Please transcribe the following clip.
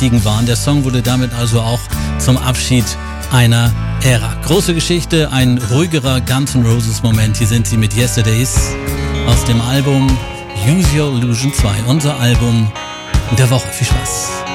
ausgestiegen waren. Der Song wurde damit also auch zum Abschied einer Ära. Große Geschichte, ein ruhigerer Guns N' Roses Moment. Hier sind sie mit Yesterdays aus dem Album Use Your Illusion 2, unser Album der Woche. Viel Spaß.